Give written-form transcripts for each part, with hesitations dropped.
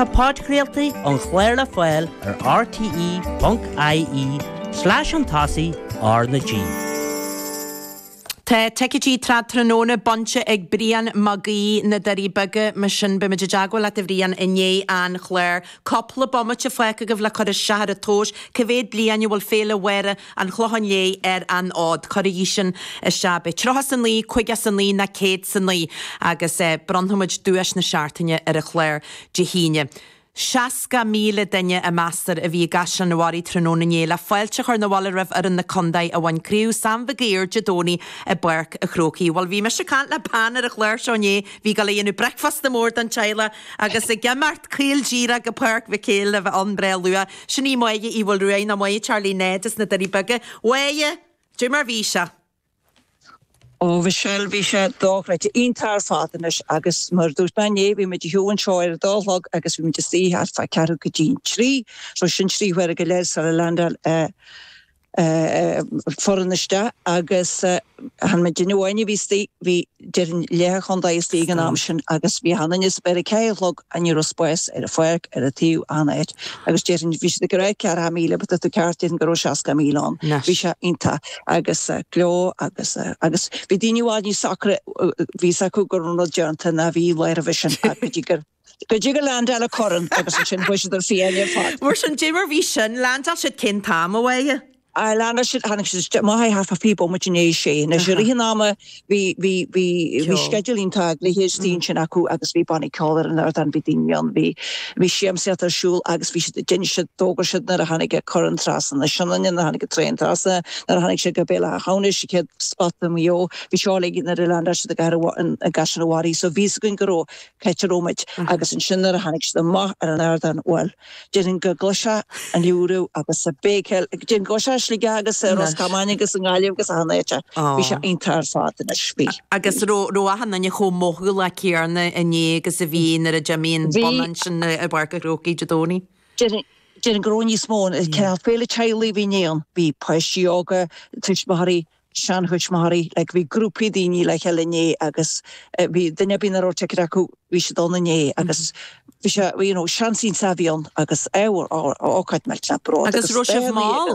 Páidcréaltaí an chléir le foiil ar rte.ie/an-tasi ar na G. Tá teicetí trad tróna bonse ag brian magaí na darí bige me sin be meid jaagwal at bhrían inné an chléir coppla bommate foiice go bhla chur seaar a tóis cyféad blian bhfuil féle were an chlohan lé an ád choí sin seabe trochas an lí chuigas an lí na céad san lí agus brandhamid dúis na seaartaine ar a chléir de híine. 60,000 duine a meastar a bhí gasan na warí tróna né le foiilte chuir na bhile rah ar an na condaid a bhain críú sam bhgéir Jadóní a buirc a chrócaí. Bhil bhí me se cant le pan ar a chléir seoné bhí go léonú breicfast na mór an teile agus i gemart cíl díra go puirc bh céil a bheith an bre lua sin ní muige í bhfuil ruain na muid Charlie Nedas na darí bige waie dú mar bhí se. Bhí sé dóreite intar fádanis agus mar dús bané bhí me hiúan seoir dólag agus bhí me sí hat fa ceú go dín trí, so sin tríhuiir go leis ar a landal forniste agus han me genuine hí derin lechonda is tí an am sin agus bhí hanan is ber célog an Eurospois ar a foiic ar a tíú anait agus derin ví de go cear ha míle, bet tú ceartín go 60 mílán hí se inta agus gló agus bhí díniuáí sacre ví acu gur nó deanta na bhí leir a vision gur go ddígur land eile choran agus sin buisidir fianne fá. Mar sin Jimmer bhí sin land si cin tam ahaige. Lana should my half of people much in sé na rihanama vi scheduling tag le his steen aku agus vi bonny collar and than bidinion vi shem set shul agus vi gin doger should na hannig current tras and the shannon in the hannig train tras na hannig go bela haunish she kid spot them yo vi surely in the land the gar a gaswari so vis going go catch romich agus in shinner hannig the ma and than well didn't go glosha and you agus a big gin gosha agus ros camánigus an gáilehgus anéite bhí se intar fáta na spí. Agus roahan na cho móthú le céarna a négus a bhíon ar a jamíon bonan sin a barca rócaí Jadóní. Dé an gróní smón ce féle teilí hí néan hí poistíoga tuismarí seanhuiismarí le bhí grúpi daoine le heile agus bhí duine bí ar te acu bhí se donna né agus bhí se seansín savíon agus éhar ácaid me lepro. Agus ro seh má.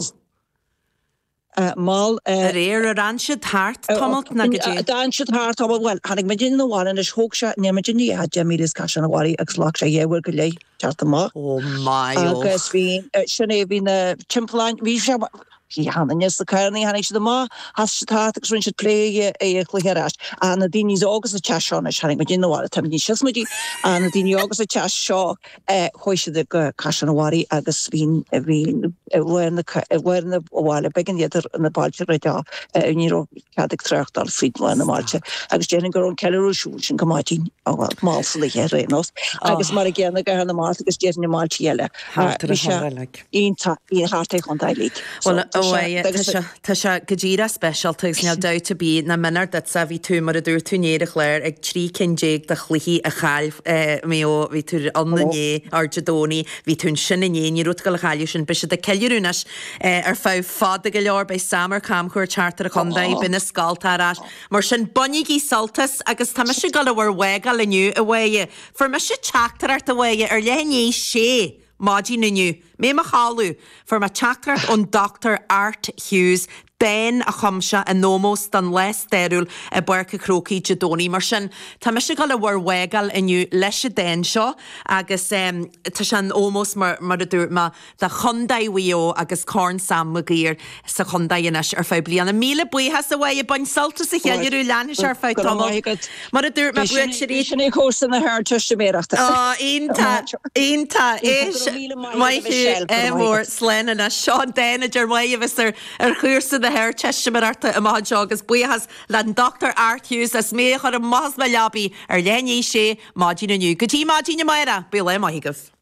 Mal réir a ranse thart tomalt na go danse thart well hannig me din bháin is hoogse nemedinní a Jamilis Cashanawari agus lach sé dhéhar go lei teartta má. Oh my agus bhí sinné bhí na timpplain bhí se hí hanan is cairnaí hannig se má has se thart agus rin se léige é chluhéras a na daoine agus a teána hannig me din bháil tam ní sismodí a na daoine agus a te seo chuise go Cashanawari agus bhín bhharna bháile begin idir na báilte raidá níró cadig trechtdal frídháin na máilte agus déanana gur an ceúisiú sin gomátín mála hé rénos agus mar ggéanana go na má agus déanana máilte eile ínta í háta chun dailí. Tá se go ddíra specialtas neal dauta bí na minar dat sa bhí tú mar a dúr túnéire chléir ag trí cinnéag de chluí a chailh mé ó bhí tú annané ar Jadóní hí tún sinna né ní rút go le chaú sin be de ceúnas ar fá fád go leor bei samar cam chuir chartar a chundaí bina scaltarás mar sin bonigí saltas agus tá se gal bhar wegal leniu a bhaie for me se teachtar ar a bhaie ar lené sé mádí naniu mé a chaú for ma teachtar ón Dr. Art Hughes ben a chumse a nómós dan les deirúil a buirca crócaí Jadóní mar sin tá me se gal bhar wegal inniu leis a den seo agus tá sin ómós mar a dúir ma de chundaíhío agus corn sam a géir sa chundaíis ar fá blianana míle buchas a bhaid bain saltas a cheanú leis ar fá mar a dúir buid sé rééis chósan na hair tuiste méachta. Ínta éis maiithú sléna na seo déna dearmhaid ar chuirsa the hair teiste marta a máid agus buchas le Dr. Art Hughes as mé chu a más me leabí ar lené sé mádí naniu. Gotí mádíine maira, bu le maithigah.